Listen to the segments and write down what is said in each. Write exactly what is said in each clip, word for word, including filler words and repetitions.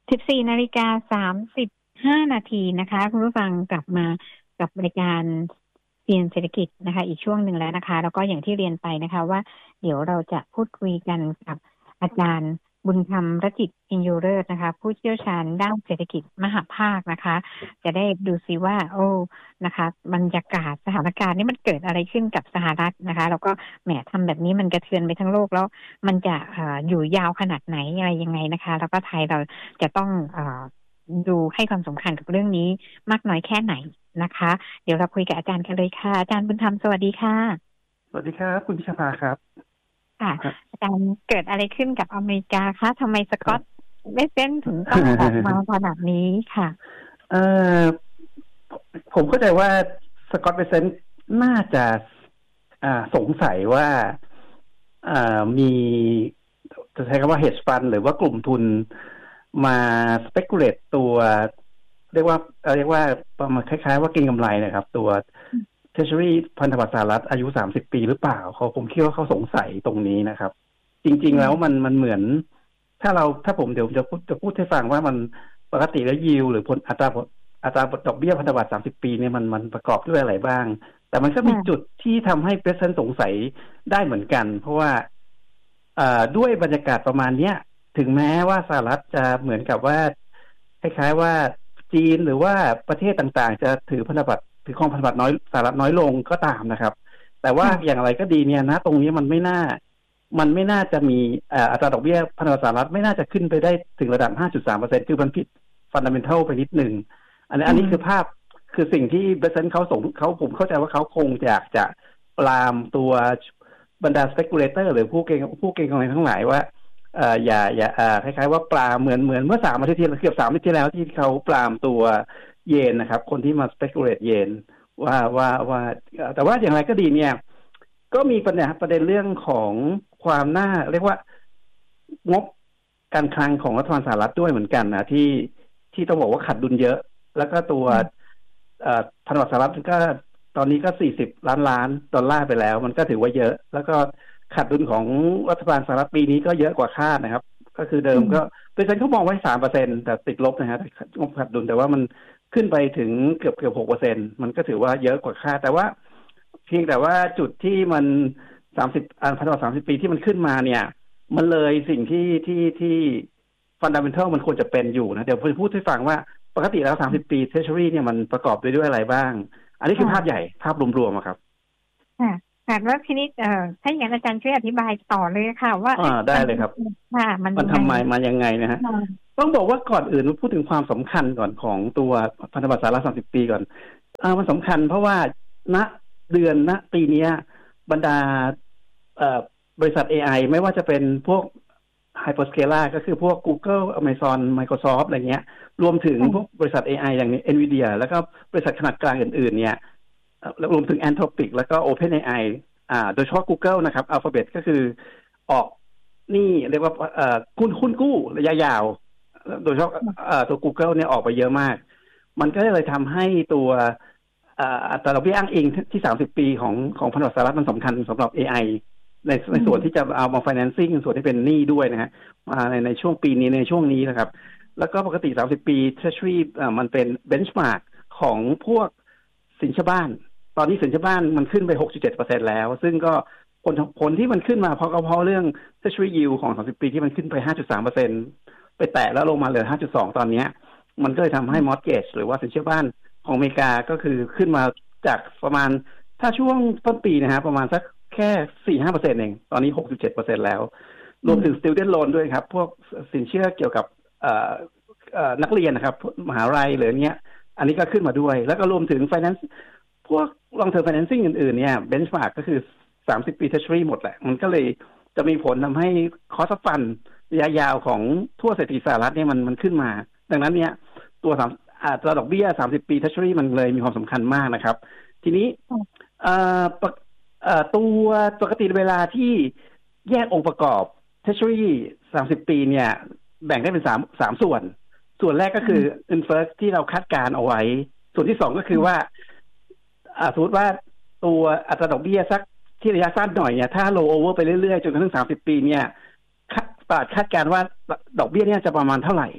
สิบสี่นาฬิกาสามสิบห้านาทีนะคะคุณผู้ฟังกลับมากับรายการเรียนเศรษฐกิจนะคะอีกช่วงหนึ่งแล้วนะคะแล้วก็อย่างที่เรียนไปนะคะว่าเดี๋ยวเราจะพูดคุยกันกับอาจารย์บุญธรรมรจิตอินยูเลิศนะคะผู้เชี่ยวชาญด้านเศรษฐกิจมหภาคนะคะจะได้ดูซิว่าโอ้นะคะบรรยากาศสถานการณ์นี้มันเกิดอะไรขึ้นกับสหรัฐนะคะแล้วก็แหมทำแบบนี้มันกระเทือนไปทั้งโลกแล้วมันจะ อ, อยู่ยาวขนาดไหนอะไรยังไงนะคะแล้วก็ไทยเราจะต้องอดูให้ความสำคัญกับเรื่องนี้มากน้อยแค่ไหนนะคะเดี๋ยวเราคุยกับอาจารย์กันเลยค่ะอาจารย์บุญธรรมสวัสดีค่ะสวัสดีครับคุณพิชภาครับค่ะอาจารย์เกิดอะไรขึ้นกับอเมริกาคะทำไมสกอตไม่เส้นถึงต้องออกมาขนาดนี้ค่ะเอ่อผมเข้าใจว่าสกอตเบเซนน่าจะอ่าสงสัยว่าอ่ามีจะใช้คำว่า hedge fund หรือว่ากลุ่มทุนมา speculate ตัวเรียกว่าเรียกว่าประมาณคล้ายๆว่าเก็งกำไรนะครับตัว Treasury พันธบัตรสหรัฐอายุสามสิบปีหรือเปล่าเขาผมคิดว่าเขาสงสัยตรงนี้นะครับจริงๆแล้วมันมันเหมือนถ้าเราถ้าผมเดี๋ยวจะพูดจะพูดให้ฟังว่ามันปกติแล้วยิวหรือผลอัตราอัตราดอกเบี้ยพันธบัตรสามสิบปีเนี่ยมันมันประกอบด้วยอะไรบ้างแต่มันก็มีจุดที่ทำให้เปอร์เซ็นต์สงสัยได้เหมือนกันเพราะว่าด้วยบรรยากาศประมาณเนี้ยถึงแม้ว่าสหรัฐจะเหมือนกับว่าคล้ายๆว่าจีนหรือว่าประเทศต่างๆจะถือพันธบัตรถือครองพันธบัตรน้อยสหรัฐน้อยลงก็ตามนะครับแต่ว่าอย่างไรก็ดีเนี่ยนะตรงนี้มันไม่น่ามันไม่น่าจะมีอัตราดอกเบี้ยพันธบัตรสหรัฐไม่น่าจะขึ้นไปได้ถึงระดับ ห้าจุดสามเปอร์เซ็นต์ คือมันผิดฟันดาเมนทัลไปนิดนึงอันนี้อันนี้คือภาพคือสิ่งที่เบสเซนเขาสงเขาผมเข้าใจว่าเขาคงอยากจะปรามตัวบรรดา speculator หรือผู้เก็งผู้เก็งกำไรทั้งหลายว่าเอ่ออย่าอย่าอ่าคล้ายๆว่าปรามเหมือนเหมือนเมื่อสามอาทิตย์ที่เกือบสามอาทิตย์ที่แล้วที่เขาปรามตัวเยนนะครับคนที่มา speculate เยนว่าว่าว่าแต่ว่าอย่างไรก็ดีเนี่ยก็มีประเด็นประเด็นเรื่องของความน่าเรียกว่างบการคลังของรัฐบาลสหรัฐด้วยเหมือนกันนะที่ที่ต้องบอกว่าขาดดุลเยอะแล้วก็ตัวพันธบัตรสหรัฐก็ตอนนี้ก็สี่สิบล้านล้านดอลลาร์ไปแล้วมันก็ถือว่าเยอะแล้วก็ขาดดุลของรัฐบาลสหรัฐปีนี้ก็เยอะกว่าคาดนะครับก็คือเดิมก็เปอร์เซ็นต์เขามองไว้ สามเปอร์เซ็นต์ แต่ติดลบนะฮะงบขาดดุลแต่ว่ามันขึ้นไปถึงเกือบเกือบ หกเปอร์เซ็นต์ มันก็ถือว่าเยอะกว่าคาดแต่ว่าเพียงแต่ว่าจุดที่มันสามสิบอันพันธบัตรสามสิบปีที่มันขึ้นมาเนี่ยมันเลยสิ่งที่ที่ที่ฟันดาเมนทัลมันควรจะเป็นอยู่นะเดี๋ยวผมจะพูดให้ฟังว่าปกติแล้วสามสิบปี Treasury เนี่ยมันประกอบด้วยด้วยอะไรบ้างอันนี้คือภาพใหญ่ภาพรวมๆครับค่ะค่ะแล้วทีนี้เอ่อถ้าอย่างนั้นอาจารย์ช่วยอธิบายต่อเลยค่ะว่าอ่าได้เลยครับค่ะมันมันทำไมมายังไงนะฮะต้องบอกว่าก่อนอื่นพูดถึงความสำคัญก่อนของตัวพันธบัตรสหรัฐสามสิบปีก่อนอ่ามันสำคัญเพราะว่าณเดือนณปีนี้บรรดาเอ่อบริษัท เอ ไอ ไม่ว่าจะเป็นพวก Hyperscaler ก็คือพวก Google Amazon Microsoft อะไรเงี้ยรวมถึงพวกบริษัท เอ ไอ อย่าง Nvidia แล้วก็บริษัทขนาดกลางอื่นๆเนี่ยรวมถึง Anthropic แล้วก็ OpenAI อ่าโดยเฉพาะ Google นะครับ Alphabet ก็คือออกนี่เรียกว่าเอ่อหุ้นหุ้นกู้ระยะยาวโดยเฉพาะเอ่อตัว Google เนี่ยออกไปเยอะมากมันก็เลยทำให้ตัวอัตราดอกเบี้ยอ้างอิงที่สามสิบปีของของพันธบัตรสหรัฐมันสำคัญสำหรับ เอ ไอ ในในส่วนที่จะเอามา financing ส่วนที่เป็นหนี้ด้วยนะฮะมาในในช่วงปีนี้ในช่วงนี้นะครับแล้วก็ปกติสามสิบปี Treasury อ่ามันเป็น benchmark ของพวกสินเชื่อบ้านตอนนี้สินเชื่อบ้านมันขึ้นไป หกจุดเจ็ดเปอร์เซ็นต์ แล้วซึ่งก็ผลผลที่มันขึ้นมาเพราะก็เพราะเรื่อง Treasury yield ของสามสิบปีที่มันขึ้นไป ห้าจุดสามเปอร์เซ็นต์ ไปแตะแล้วลงมาเหลือ ห้าจุดสอง ตอนนี้มันก็เลยทำให้ mortgage หรือว่าสินเชื่อบ้านของอเมริกาก็คือขึ้นมาจากประมาณถ้าช่วงต้นปีนะฮะประมาณสักแค่ สี่ถึงห้าเปอร์เซ็นต์ เองตอนนี้ หกจุดเจ็ดเปอร์เซ็นต์ แล้วรวมถึง student loan ด้วยครับพวกสินเชื่อเกี่ยวกับเอ่อเอ่อนักเรียนนะครับมหาวิทยาลัยหรืออย่างเงี้ยอันนี้ก็ขึ้นมาด้วยแล้วก็รวมถึง finance พวก long term financing อื่นๆเนี่ย benchmark ก็คือสามสิบปี Treasury หมดแหละมันก็เลยจะมีผลทำให้ cost of fund ระยะยาวของทั่วเศรษฐกิจสหรัฐเนี่ยมันมันขึ้นมาดังนั้นเนี่ยตัวสามอัตราดอกเบี้ยสามสิบปี Treasury มันเลยมีความสำคัญมากนะครับทีนี้เอ่อเอ่อตัวปกติเวลาที่แยกองค์ประกอบ Treasury สามสิบปีเนี่ยแบ่งได้เป็นสามสามส่วนส่วนแรกก็คือ inverse ที่เราคาดการเอาไว้ส่วนที่สองก็คือว่าอ่าสมมติว่าตัวอัตราดอกเบี้ยสักที่ระยะสั้นหน่อยเนี่ยถ้า low over ไปเรื่อยๆจนกระทั่งสามสิบปีเนี่ยตลาดคาดการว่าดอกเบี้ยเนี่ยจะประมาณเท่าไหร่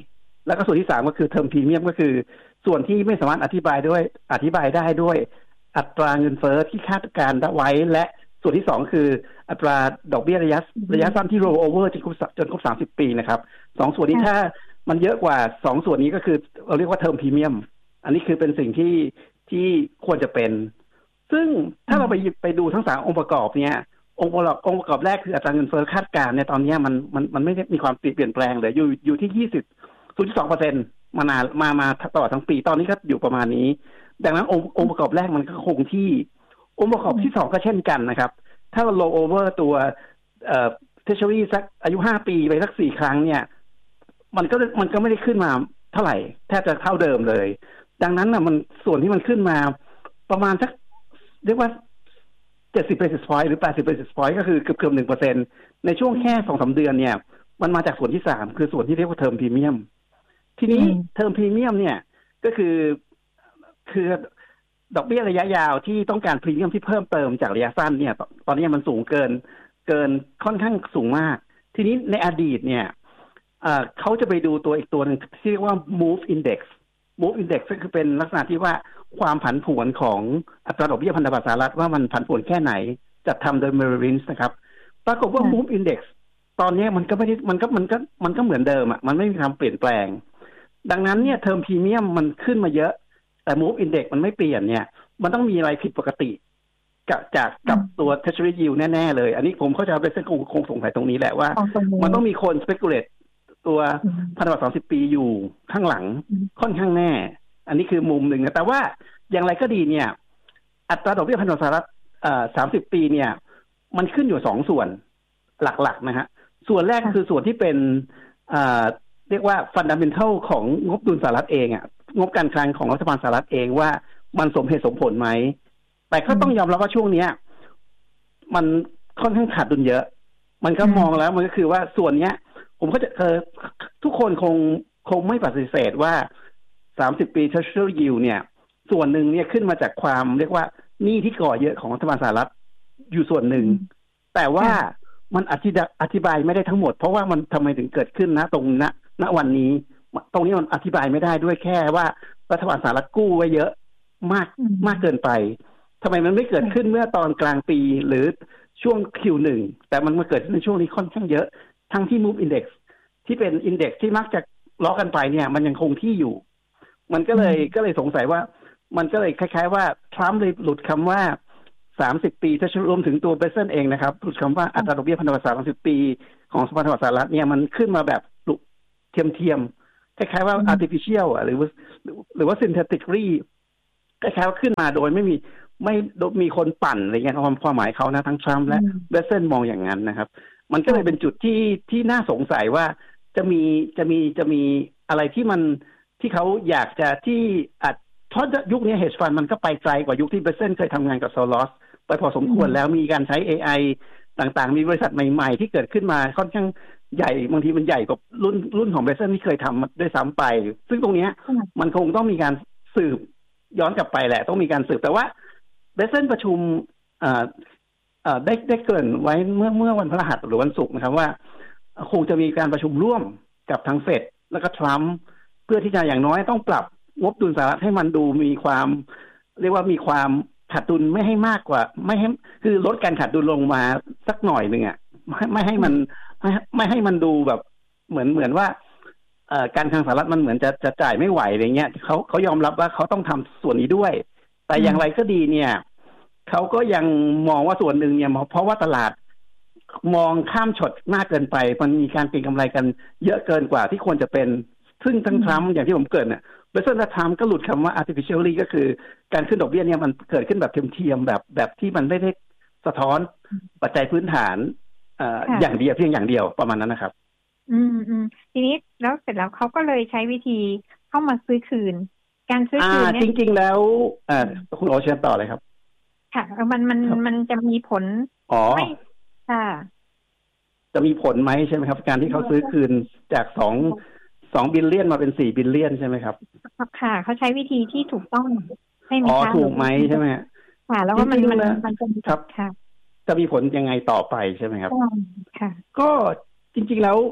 แล้วก็ส่วนที่สามก็คือเทอมพรีเมียมก็คือส่วนที่ไม่สามารถอธิบายด้วยอธิบายได้ด้วยอัตราเงินเฟ้อที่คาดการณ์ไว้และส่วนที่สองคืออัตราดอกเบี้ยระยะระยะสั้นที่ roll over จนครบจนครบสามสิบปีนะครับสองส่วนนี้ถ้ามันเยอะกว่าสองส่วนนี้ก็คือเราเรียกว่าเทอมพรีเมียมอันนี้คือเป็นสิ่งที่ที่ควรจะเป็นซึ่งถ้าเราไปไปดูทั้งสามองค์ประกอบเนี้ยองค์ประกอบองค์ประกอบแรกคืออัตราเงินเฟ้อคาดการณ์ในตอนนี้มันมันมันไม่ได้มีความเปลี่ยนแปลงเลยอยู่อยู่ที่ยี่สิบ ศูนย์จุดสองเปอร์เซ็นต์ มานานมามาตลอดทั้งปีตอนนี้ก็อยู่ประมาณนี้ดังนั้นองค์องค์ประกอบแรกมันก็คงที่องค์ประกอบที่สองก็เช่นกันนะครับถ้าเรา roll over ตัวเอ่อ treasury สักอายุห้าปีไปสักสี่ครั้งเนี่ยมันก็มันก็ไม่ได้ขึ้นมาเท่าไหร่แทบจะเท่าเดิมเลยดังนั้นน่ะมันส่วนที่มันขึ้นมาประมาณสักเรียกว่าเจ็ดสิบ basis point หรือแปดสิบ basis point ก็คือเกือบๆ หนึ่งเปอร์เซ็นต์ ในช่วงแค่ สองถึงสาม เดือนเนี่ยมันมาจากส่วนที่สามคือส่วนที่เรียกว่าเทอมพรีเมียมทีนี้เทอมพรีเมียมเนี่ยก็คือคือดอกเบี้ยระยะยาวที่ต้องการพรีเมียมที่เพิ่มเติมจากระยะสั้นเนี่ยตอนนี้มันสูงเกินเกินค่อนข้างสูงมากทีนี้ในอดีตเนี่ยเอ่อเขาจะไปดูตัวอีกตัวนึงที่เรียกว่า move index move index ก็คือเป็นลักษณะที่ว่าความผันผวนของอัตราดอกเบี้ยพันธบัตรสหรัฐว่ามันผันผวนแค่ไหนจัดทำโดย Merrill Lynch นะครับปรากฏว่า move index ตอนนี้มันก็ไม่ได้มันก็มันก็มันก็เหมือนเดิมอ่ะมันไม่มีความเปลี่ยนแปลงดังนั้นเนี่ยเทอมพรีเมียมมันขึ้นมาเยอะแต่ move index มันไม่เปลี่ยนเนี่ยมันต้องมีอะไรผิดปกติกับจากกับตัว treasury yield แน่ๆเลยอันนี้ผมเข้าใจว่าเป็นคงคงสงสัยตรงนี้แหละว่ามันต้องมีคน speculate ตัวพันธบัตรสามสิบปีอยู่ข้างหลังค่อนข้างแน่อันนี้คือมุมหนึ่งนะแต่ว่าอย่างไรก็ดีเนี่ยอัตราดอกเบี้ยพันธบัตรสหรัฐเอ่อสามสิบปีเนี่ยมันขึ้นอยู่สองส่วนหลักๆนะฮะส่วนแรกคือส่วนที่เป็นเอ่อเรียกว่า fundamental ของงบดุลสหรัฐเองอ่ะงบการคลังของรัฐบาลสหรัฐเองว่ามันสมเหตุสมผลไหมแต่ก็ต้องยอมรับว่าช่วงนี้มันค่อนข้างขาดดุลเยอะมันก็มองแล้วมันก็คือว่าส่วนเนี้ยผมก็จะเออทุกคนคงคงไม่ปฏิเสธว่าสามสิบปี Treasury Yield เนี่ยส่วนหนึ่งเนี่ยขึ้นมาจากความเรียกว่าหนี้ที่ก่อเยอะของรัฐบาลสหรัฐอยู่ส่วนหนึ่งแต่ว่ามันอธิอธิบายไม่ได้ทั้งหมดเพราะว่ามันทำไมถึงเกิดขึ้นนะตรงณณวันนี้ตรงนี้มันอธิบายไม่ได้ด้วยแค่ว่ารัฐบาลสหรัฐกู้ไว้เยอะมากมากเกินไปทำไมมันไม่เกิดขึ้นเมื่อตอนกลางปีหรือช่วง คิว หนึ่ง แต่มันมาเกิดในช่วงนี้ค่อนข้างเยอะทั้งที่ Move Index ที่เป็น Index ที่มักจะล้อกันไปเนี่ยมันยังคงที่อยู่มันก็เลยก็เลยสงสัยว่ามันก็เลยคล้ายๆว่าทรัมป์เลยหลุดคำว่าสามสิบปีถ้ารวมถึงตัวเบสเซนเองนะครับหลุดคำว่าอัตราดอกเบี้ยพันธบัตรสามสิบปีของพันธบัตรสหรัฐเนี่ยมันขึ้นมาแบบเทียมๆคล้ายๆว่า artificial หรือว่าหรือว่า synthetically คล้ายๆว่าขึ้นมาโดยไม่มีไม่มีคนปั่นอะไรเงี้ยความความหมายเขานะทั้งทรัมป์และเบสเซนมองอย่างนั้นนะครับมันก็เลยเป็นจุดที่ที่น่าสงสัยว่าจะมีจะมีจะมีอะไรที่มันที่เขาอยากจะที่อาจเพราะยุคนี้ hedge fund มันก็ไปไกลกว่ายุคที่เบสเซนเคยทำงานกับโซลอสไปพอสมควรแล้วมีการใช้ เอ ไอ ต่างๆมีบริษัทใหม่ๆที่เกิดขึ้นมาค่อนข้างใหญ่บางทีมันใหญ่กว่ารุ่นรุ่นของเบสเซนที่เคยทำด้วยซ้ำไปซึ่งตรงนี้มันคงต้องมีการสืบย้อนกลับไปแหละต้องมีการสืบแต่ว่าเบสเซนประชุมได้ได้เกริ่นไว้เมื่อเมื่อวันพฤหัสหรือวันศุกร์นะครับว่าคงจะมีการประชุมร่วมกับทั้งเฟดแล้วก็ทรัมป์เพื่อที่จะอย่างน้อยต้องปรับงบดุลสหรัฐให้มันดูมีความเรียกว่ามีความขาดดุลไม่ให้มากกว่าไม่ให้คือลดการขาดดุลลงมาสักหน่อยนึงอ่ะไม่ไม่ให้มันไม่ไม่ให้มันดูแบบเหมือนเหมือนว่าการคลังสหรัฐมันเหมือนจะจะจ่ายไม่ไหวอะไรเงี้ยเขาเขายอมรับว่าเขาต้องทำส่วนนี้ด้วยแต่อย่างไรก็ดีเนี่ยเขาก็ยังมองว่าส่วนหนึ่งเนี่ยเพราะว่าตลาดมองข้ามช็อตมากเกินไปมันมีการเก็งกำไรกันเยอะเกินกว่าที่ควรจะเป็นซึ่งทั้งทรัมป์อย่างที่ผมเกิดเนี่ยเบสเซนและทรัมป์ก็หลุดคำว่า artificially ก็คือการขึ้นดอกเบี้ยเนี่ยมันเกิดขึ้นแบบเทียมๆแบบแบบที่มันไม่ได้สะท้อนปัจจัยพื้นฐานเอ่ออย่างเดียวเพียงอย่างเดียวประมาณนั้นนะครับอืมอืมทีนี้แล้วเสร็จแล้วเขาก็เลยใช้วิธีเข้ามาซื้อคืนการซื้อคืนเนี่ยจริงๆแล้วอ่าคุณโอเชิญต่อเลยครับค่ะมันมันมันจะมีผลอ๋อค่ะจะมีผลไหมใช่ไหมครับการที่เขาซื้อคืนจากสองสองบิลเลียนมาเป็นสี่บิลเลียนใช่ไหมครับค่ะเขาใช้วิธีที่ถูกต้องใช่ไหมคะอ๋อถูกไหมใช่ไหมค่ะแล้วก็มันมันมันจะครับค่ะจะมีผลยังไงต่อไปใช่ไหมครับค่ะก็จริงๆแล้ว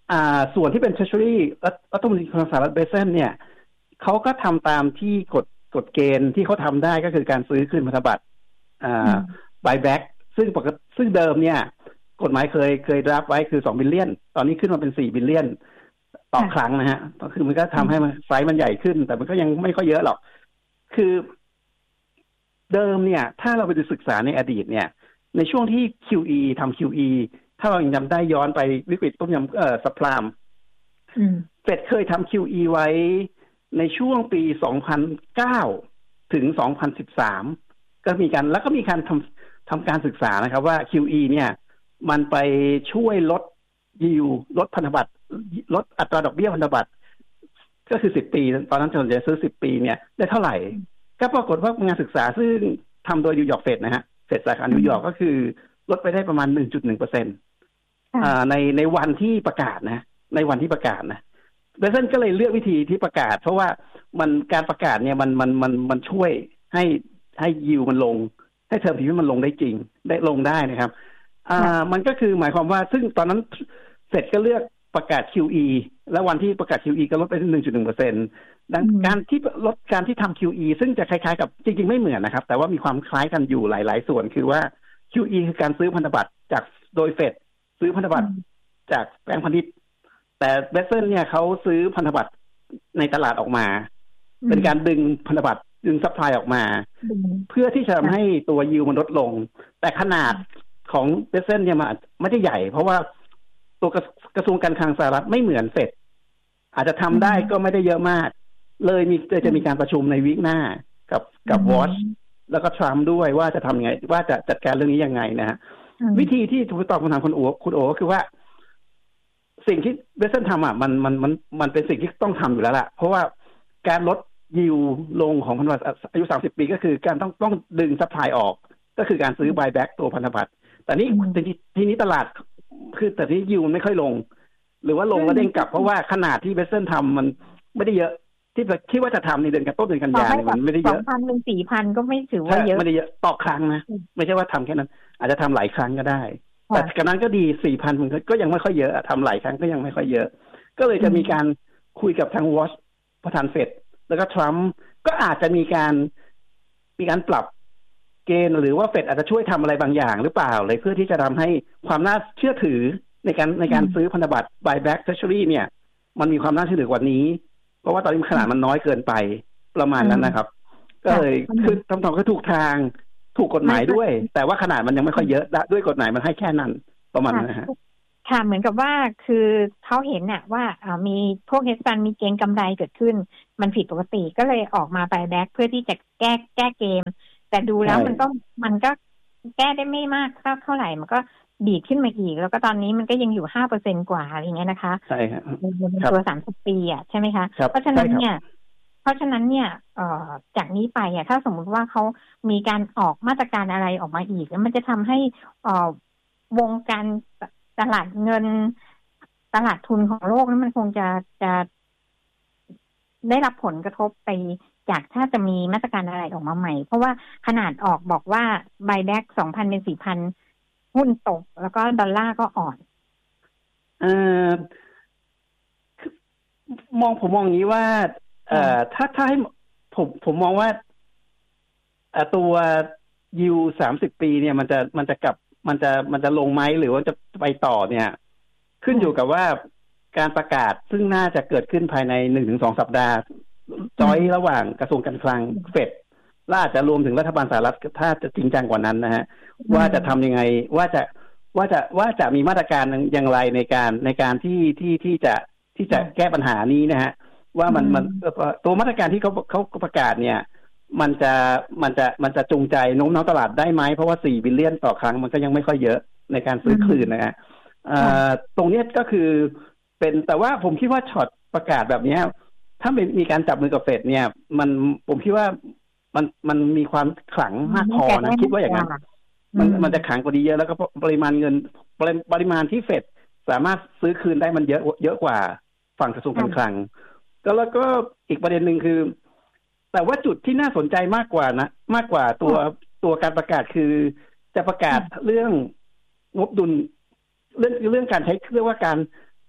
อ่าส่วนที่เป็น Treasury รัฐมนตรีคลังสหรัฐเบเซนเนี่ยเขาก็ทำตามที่กฎกฎเกณฑ์ที่เขาทำได้ก็คือการซื้อคืนพันธบัตรอ่า buyback ซึ่งปกติซึ่งเดิมเนี่ยกฎหมายเคยเคยรับไว้คือสองบิลเลียนตอนนี้ขึ้นมาเป็นสี่บิลเลียนต่อครั้งนะฮะก็คือมันก็ทำให้มันไซส์มันใหญ่ขึ้นแต่มันก็ยังไม่ค่อยเยอะหรอกคือเดิมเนี่ยถ้าเราไปดูศึกษาในอดีตเนี่ยในช่วงที่ คิว อี ทำ คิว อี ถ้าเรายังจำได้ย้อนไปวิกฤตต้มยำเอ่อซับพลามเฟดเคยทำ คิว อี ไว้ในช่วงปีสองพันเก้าถึงสองพันสิบสามก็มีการแล้วก็มีการทำทำการศึกษานะครับว่า คิว อี เนี่ยมันไปช่วยลดยิวลดพันธบัตรลดอัตราดอกเบี้ยพันธบัตรก็คือสิบปีตอนนั้นจะจะซื้อสิบปีเนี่ยได้เท่าไหร่ก็ปรากฏว่างานศึกษาซึ่งทำโดยนิวยอร์กเฟดนะฮะเฟดสาขานิวยอร์กก็คือลดไปได้ประมาณ หนึ่งจุดหนึ่งเปอร์เซ็นต์ อ่าในในวันที่ประกาศนะในวันที่ประกาศนะเบเซนก็เลยเลือกวิธีที่ประกาศเพราะว่ามันการประกาศเนี่ยมันมันมันมันช่วยให้ให้ยิวมันลงให้เทอมทีมันลงได้จริงได้ลงได้นะครับอ่ามันก็คือหมายความว่าซึ่งตอนนั้นเฟดก็เลือกประกาศ คิว อี แล้ววันที่ประกาศ คิว อี ก็ลดไป หนึ่งจุดหนึ่งเปอร์เซ็นต์ ดังการที่ลดการที่ทำ คิว อี ซึ่งจะคล้ายๆกับจริงๆไม่เหมือนนะครับแต่ว่ามีความคล้ายกันอยู่หลายๆส่วนคือว่า คิว อี คือการซื้อพันธบัตรจากโดยเฟดซื้อพันธบัตรจากแบงก์พาณิชย์แต่เบเซนเนี่ยเขาซื้อพันธบัตรในตลาดออกมาเป็นการดึงพันธบัตรดึงซัพพลายออกมาเพื่อที่จะทำให้ตัวยิวมันลดลงแต่ขนาดของเบเซนเนี่ยมันไม่ได้ใหญ่เพราะว่าตัวกระทรวงการคลังสหรัฐไม่เหมือนเฟดอาจจะทำได้ก็ไม่ได้เยอะมากเลยมีจะมีการประชุมในวีคหน้ากับกับวอชแล้วก็ทรัมป์ด้วยว่าจะทำยังไงว่าจะจัดการเรื่องนี้ยังไงนะฮะวิธีที่ถูกตอบคำถามคุณโอคุณโอก็คือว่าสิ่งที่เบเซนทำอ่ะมันมันมันมันเป็นสิ่งที่ต้องทำอยู่แล้วล่ะเพราะว่าการลดยิวลงของพันธบัตรอายุสามสิบปีก็คือการต้องต้องดึงซัพพลายออกก็คือการซื้อ buy back ตัวพันธบัตรแต่นี้ทีนี้ตลาดคือแต่ที่ยิวมันไม่ค่อยลงหรือว่าลงแล้วเด้งกลับเพราะว่าขนาดที่เบเซนทำมันไม่ได้เยอะที่คิดว่าจะทำในเดือนกันต้นเดือนกันยายนมันไม่ได้เยอะสองพัน เป็น สี่พัน ก็ไม่ถือว่าเยอะไม่ได้เยอะต่อครั้งนะไม่ใช่ว่าทำแค่นั้นอาจจะทำหลายครั้งก็ได้แต่กระนั้นก็ดี สี่พัน มันก็ยังไม่ค่อยเยอะทำหลายครั้งก็ยังไม่ค่อยเยอะก็เลยจะมีการคุยกับทางวอชประธานเฟดแล้วก็ทรัมป์ก็อาจจะมีการมีการปรับเกณฑ์หรือว่าเฟดอาจจะช่วยทำอะไรบางอย่างหรือเปล่าเลยเพื่อที่จะทำให้ความน่าเชื่อถือในการในการซื้อพันธบัตร buyback treasury เนี่ยมันมีความน่าเชื่อถือกว่านี้เพราะว่าตอนนี้ขนาดมันน้อยเกินไปประมาณนั้นนะครับก็เลยคือทำตองก็ถูกทางถูกกฎหมายด้วยแต่ว่าขนาดมันยังไม่ค่อยเยอะด้วยกฎหมายมันให้แค่นั้นประมาณนั้นนะฮะค่ะเหมือนกับว่าคือเขาเห็นเนี่ยว่ามีพวกเฮดฟันมีเก็งกำไรเกิดขึ้นมันผิดปกติก็เลยออกมาbuybackแบ็กเพื่อที่จะแก้แก้เกมแต่ดูแล้วมันก็มันก็แก้ได้ไม่มากเท่าไหร่มันก็ดีดขึ้นมาอีกแล้วก็ตอนนี้มันก็ยังอยู่ ห้าเปอร์เซ็นต์ กว่าอะไรเงี้ยนะคะใช่ครับเป็นตัวสามสิบปีอ่ะใช่ไหมคะเพราะฉะนั้นเนี่ยเพราะฉะนั้นเนี่ยเอ่อจากนี้ไปอ่ะถ้าสมมุติว่าเขามีการออกมาตรการอะไรออกมาอีกแล้วมันจะทำให้เอ่อวงการตลาดเงินตลาดทุนของโลกนั้นมันคงจะจะได้รับผลกระทบไปจากถ้าจะมีมาตรการอะไรออกมาใหม่เพราะว่าขนาดออกบอกว่า buyback สองพัน เป็น สี่พัน หุ้นตกแล้วก็ดอลลาร์ก็อ่อนเอ่อมองผมมองอย่างนี้ว่าเอ่อถ้าถ้าให้ผมผมมองว่าตัวยิวสามสิบปีเนี่ยมันจะมันจะกลับมันจะมันจะลงไหมหรือว่าจะไปต่อเนี่ยขึ้นอยู่กับว่าการประกาศซึ่งน่าจะเกิดขึ้นภายใน หนึ่งถึงสอง สัปดาห์จอยระหว่างกระทรวงการคลังเฟดและอาจจะรวมถึงรัฐบาลสหรัฐถ้าจะจริงจังกว่านั้นนะฮะว่าจะทำยังไงว่าจะว่าจะว่าจะมีมาตรการอย่างไรในการในการที่ที่ที่จะที่จะแก้ปัญหานี้นะฮะว่ามันมันตัวมาตรการที่เขาเขาประกาศเนี่ยมันจะมันจะมันจะจูงใจโน้มน้าวตลาดได้ไหมเพราะว่าสี่บิลเลียนต่อครั้งมันก็ยังไม่ค่อยเยอะในการซื้อคืนนะฮะตรงนี้ก็คือเป็นแต่ว่าผมคิดว่าช็อตประกาศแบบนี้ถ้ามีการจับมือกับเฟดเนี่ยมันผมคิดว่ามันมันมีความขลังมากพอนะคิดว่าอย่างนั้นมันมันจะขลังกว่านี้เยอะแล้วก็ปริมาณเงินปริมาณที่เฟดสามารถซื้อคืนได้มันเยอะเยอะกว่าฝั่งกระทรวงการคลังก็แล้วก็อีกประเด็นหนึ่งคือแต่ว่าจุดที่น่าสนใจมากกว่านะมากกว่าตัวตัวการประกาศคือจะประกาศเรื่องงบดุลเรื่องเรื่องการใช้เรียกว่าการ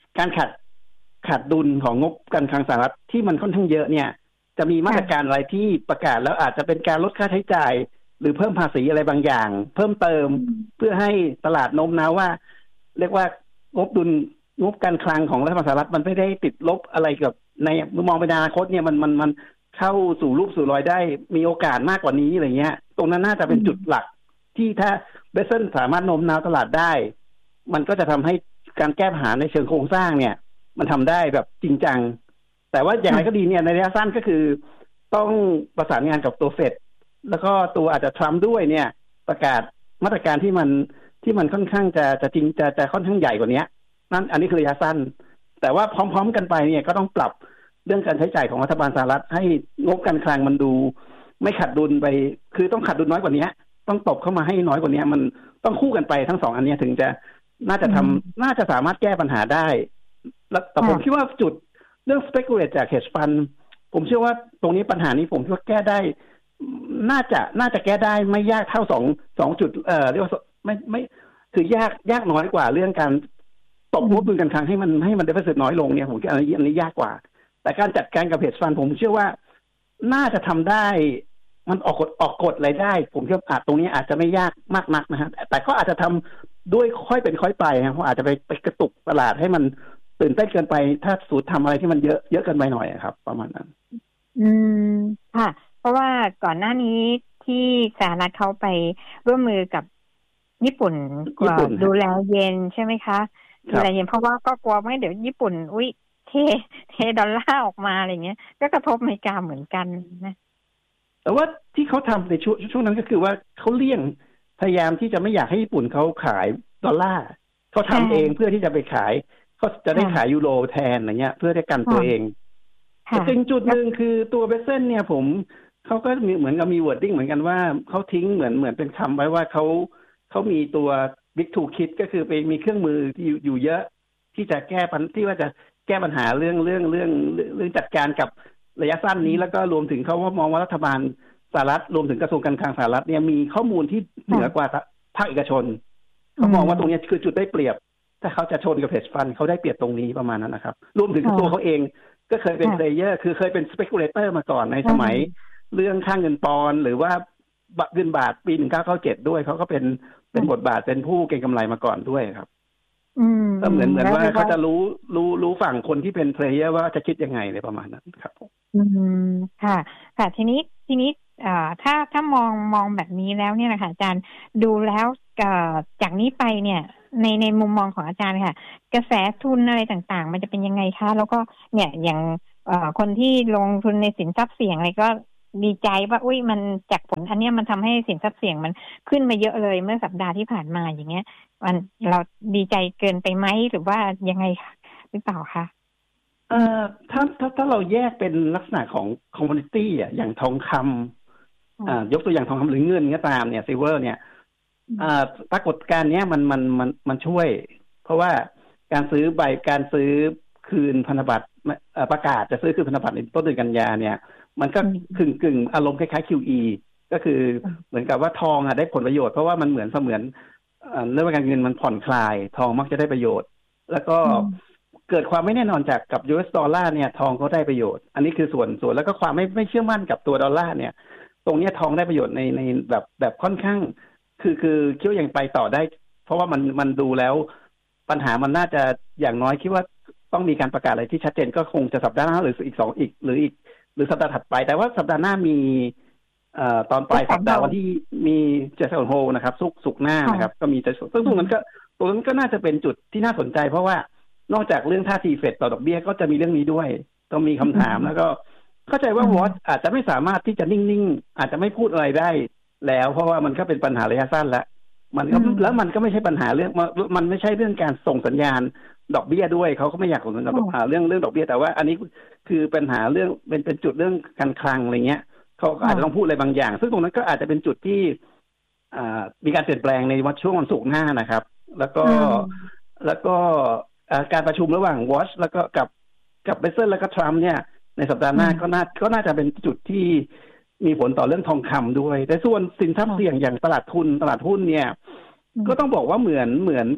การขาดขาดดุลของงบการคลังสหรัฐที่มันค่อนข้างเยอะเนี่ยจะมีมาตรการอะไรที่ประกาศแล้วอาจจะเป็นการลดค่าใช้จ่ายหรือเพิ่มภาษีอะไรบางอย่างเพิ่มเติมเพื่อให้ตลาดโน้มน้าวว่าเรียกว่างบดุลงบการคลังของรัฐบาลสหรัฐมันไม่ได้ติดลบอะไรกับในมองไปในอนาคตเนี่ยมันมันมันเข้าสู่รูปสู่รอยได้มีโอกาสมากกว่านี้อะไรเงี้ยตรงนั้นน่าจะเป็นจุดหลักที่ถ้าเบสเซนสามารถโน้มน้าวตลาดได้มันก็จะทำให้การแก้ปัญหาในเชิงโครงสร้างเนี่ยมันทำได้แบบจริงจังแต่ว่าอย่างไรก็ดีเนี่ยในระยะสั้นก็คือต้องประสานงานกับตัวเฟดแล้วก็ตัวอาจจะทรัมป์ด้วยเนี่ยประกาศมาตรการที่มันที่มันค่อนข้างจะจะจริงจะจะค่อนข้างใหญ่กว่านี้นั่นอันนี้คือระยะสั้นแต่ว่าพร้อมๆกันไปเนี่ยก็ต้องปรับเรื่องการใช้จ่ายของรัฐบาลสหรัฐให้งบการคลังมันดูไม่ขาดดุลไปคือต้องขาดดุลน้อยกว่านี้ต้องตบเข้ามาให้น้อยกว่านี้มันต้องคู่กันไปทั้งสองอันนี้ถึงจะน่าจะทำน่าจะสามารถแก้ปัญหาได้แล้วแต่ผมคิดว่าจุดเรื่อง speculate จาก hedge fund ผมเชื่อว่าตรงนี้ปัญหานี้ผมคิดว่าแก้ได้น่าจะน่าจะแก้ได้ไม่ยากเท่าสองสองจุดเอ่อเรียกว่าไม่ไม่คือยากยากน้อยกว่าเรื่องการตบงบดุลการคลังให้มันให้มัน deficit น้อยลงเนี่ยผมคิดอันนี้อันนี้ยากกว่าแต่การจัดการกับ hedge fund ผมเชื่อว่าน่าจะทำได้มันออกกฎออกกฎอะไรได้ผมคิดว่าอาจตรงนี้อาจจะไม่ยากมากนักนะฮะแต่ก็อาจจะทำด้วยค่อยเป็นค่อยไปครับเพราะอาจจะไปไปกระตุกตลาดให้มันตื่นเต้นเกินไปถ้าสูตรทำอะไรที่มันเยอะเยอะเกินไปหน่อยครับประมาณนั้นอืมค่ะเพราะว่าก่อนหน้านี้ที่สหรัฐเขาไปร่วมมือกับญี่ปุ่นดูแลเยนใช่ไหมคะดูแลเยนเพราะว่าก็กลัวไม่เดี๋ยวญี่ปุ่นอุ้ยเทเทดอลลาร์ออกมาอะไรเงี้ยก็กระทบอเมริกาเหมือนกันนะแต่ว่าที่เขาทำในช่วงช่วงนั้นก็คือว่าเขาเลี่ยงพยายามที่จะไม่อยากให้ญี่ปุ่นเขาขายดอลลาร์เขาทำเองเพื่อที่จะไปขายเขาจะได้ขายยูโรแทนอะไรเงี้ยเพื่อได้กันตัวเองแต่จริงจุดหนึ่งคือตัวเบสเซนเนี่ยผมเขาก็มีเหมือนกับมีวอร์ดดิ้งเหมือนกันว่าเขาทิ้งเหมือนเหมือนเป็นคำไว้ว่าเขาเขามีตัว Big Two Kit ก็คือไปมีเครื่องมือที่อยู่เยอะที่จะแก้ปัญที่ว่าจะแก้ปัญหาเรื่องเรื่องเรื่องเรื่องจัดการกับระยะสั้นนี้แล้วก็รวมถึงเขาว่ามองว่ารัฐบาลสหรัฐรวมถึงกระทรวงการคลังสหรัฐเนี่ยมีข้อมูลที่เหนือกว่าภาคเอกชนเขามองว่าตรงนี้คือจุดได้เปรียบถ้าเขาจะชนกับเฮดจ์ฟันด์เขาได้เปรียบตรงนี้ประมาณนั้นนะครับรวมถึงตัวเขาเองก็เคยเป็นเพลเยอร์คือเคยเป็นสเปกุเลเตอร์มาก่อนในสมัยเรื่องค่าเงินปอนด์หรือว่าเงินบาทปีหนึ่งเก้าเก้าเจ็ดด้วยเขาก็เป็นเป็นบทบาทเป็นผู้เก็งกำไรมาก่อนด้วยครับก็เหมือนเหมือนว่าเขาจะรู้รู้รู้ฝั่งคนที่เป็นเพลเยอร์ว่าจะคิดยังไงในประมาณนั้นครับอืมค่ะค่ะทีนี้ทีนี้อ่าถ้าถ้ามองมองแบบนี้แล้วเนี่ยนะคะอาจารย์ดูแล้วจากนี้ไปเนี่ยในในมุมมองของอาจารย์ค่ะกระแสทุนอะไรต่างๆมันจะเป็นยังไงคะแล้วก็เนี่ยอย่างเอ่อคนที่ลงทุนในสินทรัพย์เสี่ยงอะไรก็ดีใจว่าอุ้ยมันจากผลอันนี้มันทำให้สินทรัพย์เสี่ยงมันขึ้นมาเยอะเลยเมื่อสัปดาห์ที่ผ่านมาอย่างเงี้ยมันเราดีใจเกินไปไหมหรือว่ายังไงหรือเปล่าคะเอ่อถ้าถ้าถ้าเราแยกเป็นลักษณะของคอมมูนิตี้อ่ะอย่างทองคำอ่ายกตัวอย่างทองคำหรือเงินก็ตามเนี่ยซิลเวอร์เนี่ยอ่าปรากฏการณ์เนี้ยมันมันมันมันช่วยเพราะว่าการซื้อใบการซื้อคืนพันธบัตรประกาศจะซื้อคืนพันธบัตรในต้นเดือนกันยาเนี่ยมันก็กึ่งกึ่งอารมณ์คล้ายๆ คิว อี ก็คือเหมือนกับว่าทองอ่ะได้ผลประโยชน์เพราะว่ามันเหมือนเสมือนเรื่องการเงินมันผ่อนคลายทองมักจะได้ประโยชน์แล้วก็เกิดความไม่แน่นอนจากกับ ยู เอส ดอลลาร์เนี่ยทองก็ได้ประโยชน์อันนี้คือส่วนส่วนแล้วก็ความไม่ไม่เชื่อมั่นกับตัวดอลลาร์เนี่ยตรงนี้ทองได้ประโยชน์ในในแบบแบบค่อนข้างคือคือคิดว่ายังไปต่อได้เพราะว่ามันมันดูแล้วปัญหามันน่าจะอย่างน้อยคิดว่าต้องมีการประกาศอะไรที่ชัดเจนก็คงจะสัปดาห์หน้าหรืออีกสองอีกหรืออีกหรือสัปดาห์ถัดไปแต่ว่าสัปดาห์หน้ามีเอ่อตอนปลายสัปดาห์วันที่มีเจสันโฮนะครับสุกสุกหน้านะครับก็มีจะซึ่งตรงนั้นก็ตรงนั้นก็น่าจะเป็นจุดที่น่าสนใจเพราะว่านอกจากเรื่องท่าทีเฟดต่อดอกเบี้ยก็จะมีเรื่องนี้ด้วยต้องมีคำถามแล้วก็เข้าใจว่าวอทอาจจะไม่สามารถที่จะนิ่งๆอาจจะไม่พูดอะไรได้แล้วเพราะว่ามันก็เป็นปัญหาระยะสั้นแล้วมันก็แล้วมันก็ไม่ใช่ปัญหาเรื่องมันไม่ใช่เรื่องการส่งสัญญาณดอกเบี้ยด้วยเขาก็ไม่อยากส่งสัญญาณเรื่องเรื่องดอกเบี้ยแต่ว่าอันนี้คือปัญหาเรื่องเป็นเป็นจุดเรื่องการคลังอะไรเงี้ยเขาอาจจะต้องพูดอะไรบางอย่างซึ่งตรงนั้นก็อาจจะเป็นจุดที่มีการเปลี่ยนแปลงในวันช่วงวันศุกร์หน้านะครับแล้วก็แล้วก็การประชุมระหว่างวอชแล้วก็กับกับเบเซอร์แล้วก็ทรัมป์เนี่ยในสัปดาห์หน้าก็น่าก็น่าจะเป็นจุดที่มีผลต่อเรื่องทองคำด้วยแต่ส่วนสินทรัพย์เสี่ยงอย่างตลาดทุนตลาดหุ้นเนี่ยก็ต้องบอกว่าเหมือนเหมือนกับ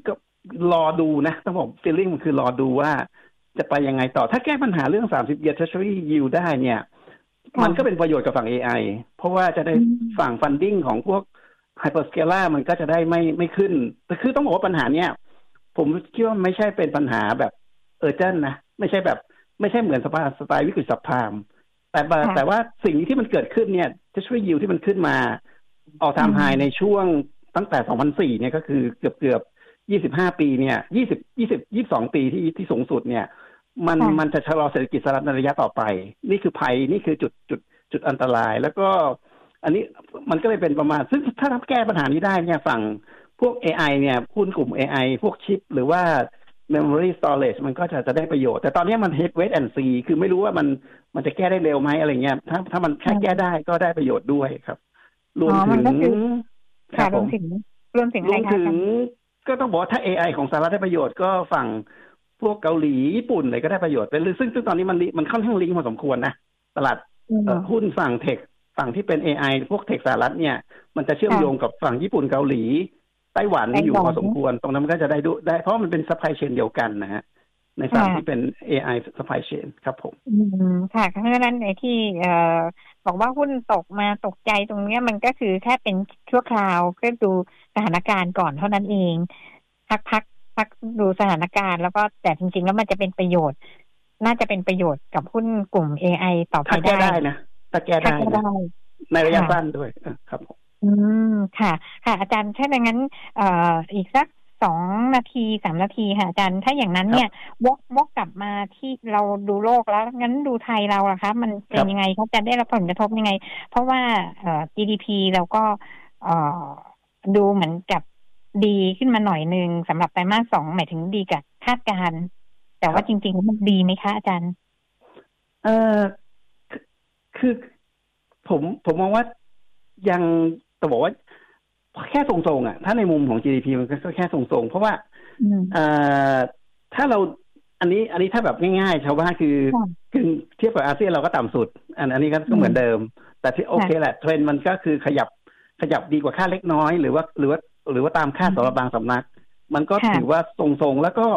รอดูนะต้องบอก feeling มันคือรอดูว่าจะไปยังไงต่อถ้าแก้ปัญหาเรื่องสามสิบ year treasury yield ได้เนี่ยมันก็เป็นประโยชน์กับฝั่ง เอ ไอ เพราะว่าจะได้ฝั่ง funding ของพวก hyperscaler มันก็จะได้ไม่ไม่ขึ้นแต่คือต้องบอกว่าปัญหาเนี้ยผมคิดว่าไม่ใช่เป็นปัญหาแบบเออร์เจนนะไม่ใช่แบบไม่ใช่เหมือนสไตล์สไตล์วิกฤตซับไพรม์แต่แต่ว่าสิ่งที่มันเกิดขึ้นเนี่ย treasury yield ที่มันขึ้นมาออกทำไฮในช่วงตั้งแต่สองพันสี่เนี่ยก็คือเกือบเกือบยี่สิบห้าปีเนี่ยยี่สิบ ยี่สิบ ยี่สิบสองปีที่ที่สูงสุดเนี่ยมันมันจะชะลอเศรษฐกิจสหรัฐในระยะต่อไปนี่คือภัยนี่คือจุดจุดจุดอันตรายแล้วก็อันนี้มันก็เลยเป็นประมาณซึ่งถ้าทำแก้ปัญหานี้ได้เนี่ยฝั่งพวก เอ ไอ เนี่ยหุ้นกลุ่ม เอ ไอ พวกชิปหรือว่า memory storage มันก็จะจะได้ประโยชน์แต่ตอนนี้มัน head wait and see คือไม่รู้ว่ามันมันจะแก้ได้เร็วไหมอะไรเงี้ยถ้าถ้ามันแค่แก้ได้ก็ได้ประโยชน์ด้วยครับรวมถึงค่ะรวมถึงรวมถึงอะไรคะก็ต้องบอกถ้า เอ ไอ ของสหรัฐได้ประโยชน์ก็ฝั่งพวกเกาหลีญี่ปุ่นอะไรก็ได้ประโยชน์ไปซึ่งซึ่งตอนนี้มันมันค่อนข้างลิงก์พอสมควรนะตลาดหุ้นฝั่งเทคฝั่งที่เป็น เอ ไอ พวกเทคสหรัฐเนี่ยมันจะเชื่อมโยงกับฝั่งญี่ปุ่นเกาหลีไต้หวันอยู่พอสมควรตรงนั้นมันก็จะได้ดูได้เพราะมันเป็นซัพพลายเชนเดียวกันนะฮะในฝั่งที่เป็น เอ ไอ ซัพพลายเชนครับผมอืมค่ะเพราะฉะนั้นไอ้ที่เอ่อบอกว่าหุ้นตกมาตกใจตรงนี้มันก็คือแค่เป็นชั่วคราวเพื่อดูสถานการณ์ก่อนเท่านั้นเองพักพักพักดูสถานการณ์แล้วก็แต่จริงๆแล้วมันจะเป็นประโยชน์น่าจะเป็นประโยชน์กับหุ้นกลุ่ม เอ ไอ ต่อไปได้ได้นะถ้าแก้ได้ในระยะสั้นด้วยครับผมอืมค่ะค่ะอาจารย์ถ้าอย่างนั้นเอ่ออีกสักสองนาทีสามนาทีค่ะอาจารย์ถ้าอย่างนั้นเนี่ยวกวกกลับมาที่เราดูโลกแล้วงั้นดูไทยเราล่ะคะมันเป็นยังไงเขาจะได้รับผลกระทบยังไงเพราะว่าเอ่อ จี ดี พี เราก็เอ่อดูเหมือนกับดีขึ้นมาหน่อยนึงสำหรับไตรมาสสองหมายถึงดีกับคาดการณ์แต่ว่าจริงๆมันดีไหมคะอาจารย์เออคือผมผมมองว่ายังต้องบอกว่าแค่ทรงๆอ่ะถ้าในมุมของ จี ดี พี มันก็แค่ทรงๆเพราะว่าเอ่อถ้าเราอันนี้อันนี้ถ้าแบบง่ายๆชาวบ้านคือคือเทียบกับอาเซียนเราก็ต่ำสุดอันอันนี้ก็เหมือนเดิมแต่ที่โอเคแหละเทรนด์มันก็คือขยับขยับดีกว่าค่าเล็กน้อยหรือว่าหรือว่าหรือว่าตามค่าสำหรับบางสำนักมันก็ถือว่าทรงๆแล้วก็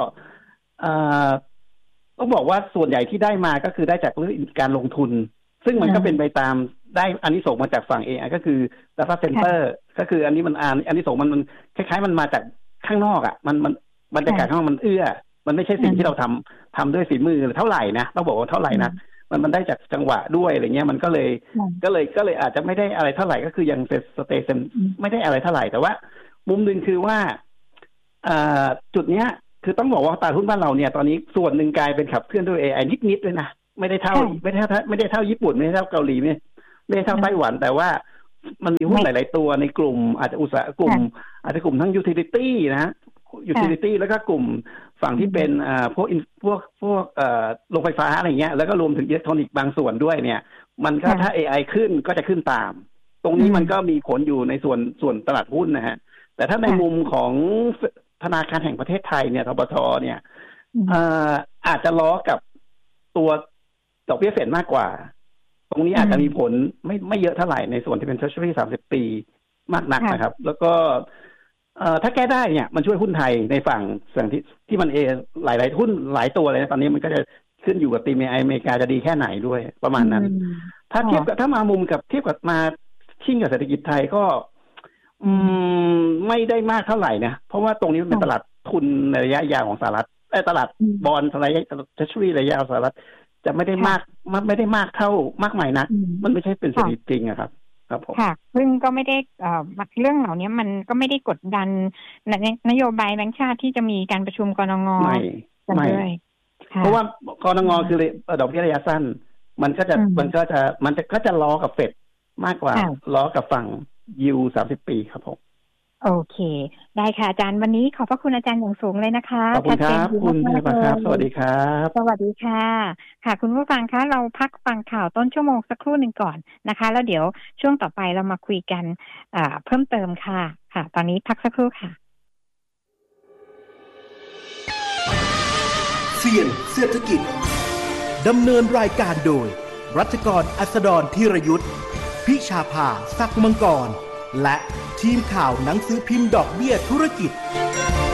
ต้องบอกว่าส่วนใหญ่ที่ได้มาก็คือได้จากเรื่องการลงทุนซึ่งมันก็เป็นไปตามได้อันนี้ส่งมาจากฝั่ง เอ ไอ ก็คือ data center ก็คืออันนี้มันอันอันนี้ส่งมันมันคล้ายๆมันมาจากข้างนอกอ่ะมันมันบรรยากาศข้างนอกมันเอื้อมันไม่ใช่สิ่งที่เราทำทำด้วยฝีมือเท่าไหร่นะต้องบอกว่าเท่าไหร่นะมันมันได้จากจังหวะด้วยอะไรเงี้ยมันก็เลยก็เลยก็เลยอาจจะไม่ได้อะไรเท่าไหร่ก็คือยังสเตย์ไม่ได้อะไรเท่าไหร่แต่ว่ามุมหนึ่งคือว่าจุดเนี้ยคือต้องบอกว่าตลาดหุ้นบ้านเราเนี่ยตอนนี้ส่วนหนึ่งกลายเป็นขับเคลื่อนด้วย เอ ไอ นิดๆด้วยนะไม่ได้เท่าไม่ได้เท่าไม่ได้เท่าญี่ปุ่นไม่ได้เท่าเกาหลีไม่ไม่ได้เท่าไต้หวันแต่ว่ามันมีหุ้นหลายๆตัวในกลุ่มอาจจะอุตสาหกลุ่มอาจจะกลุ่มทั้ง utility นะ utility แล้วก็กลุ่มฝั่งที่เป็นอ่าพวกพวกพวกเอ่อโรงไฟฟ้าอะไรเงี้ยแล้วก็รวมถึงอิเล็กทรอนิกส์บางส่วนด้วยเนี่ยมันก็ถ้า เอ ไอ ขึ้นก็จะขึ้นตามตรงนี้มันก็มีผลอยู่ในส่วนส่วนตลาดหุ้นนะฮะแต่ถ้าในมุมของธนาคารแห่งประเทศไทยเนี่ยธปทเนี่ยอ่าอาจจะล้อกับตัวดอกเบี้ยเฟดมากกว่าตรงนี้อาจจะมีผลไม่ไม่เยอะเท่าไหร่ในส่วนที่เป็น Treasury สามสิบปีมากนักนะครับแล้วก็เอ่อถ้าแก้ได้เนี่ยมันช่วยหุ้นไทยในฝั่งฝั่งที่ที่มันเอหลายๆหุ้นหลายตัวเลยนะตอนนี้มันก็จะขึ้นอยู่กับตีมอเมริกาจะดีแค่ไหนด้วยประมาณนั้นถ้าเทียบกับถ้ามามุมกับเทียบกับมาชิ่งกับเศรษฐกิจไทยก็อืมไม่ได้มากเท่าไหร่นะเพราะว่าตรงนี้มันเป็นตลาดทุนในระยะยาวของสหรัฐไอ้ตลาดบอนด์ระยะ Treasury ระยะยาวสหรัฐจะไม่ได้มากไม่ได้มากเท่ามากมายนักมันไม่ใช่เป็นเศรษฐกิจจริงอะครับครับผมค่ะซึ่งก็ไม่ได้เอ่อเรื่องเหล่านี้มันก็ไม่ได้กดดันนโยบายแบงก์ชาติที่จะมีการประชุมกนง. ไม่ไม่เพราะว่ากนง.คือดอกเบี้ยระยะสั้นมันก็จะมันก็จะมันจะก็จะล้อกับเฟดมากกว่าล้อกับฝั่งยิวสามสิบปีครับผมโอเคได้ค่ะอาจารย์วันนี้ขอบพระคุณอาจารย์อย่างสูงเลยนะคะขอบคุณครับคุณพิมพ์ครับสวัสดีครับสวัสดีค่ะค่ะคุณผู้ฟังคะเราพักฟังข่าวต้นชั่วโมงสักครู่หนึ่งก่อนนะคะแล้วเดี๋ยวช่วงต่อไปเรามาคุยกันอ่าเพิ่มเติมค่ะค่ะตอนนี้พักสักครู่ค่ะเสี่ยงเศรษฐกิจดำเนินรายการโดยรัชกรอัสดรธีรยุทธพิชาภาศักดิ์มังกรและทีมข่าวหนังสือพิมพ์ดอกเบี้ยธุรกิจ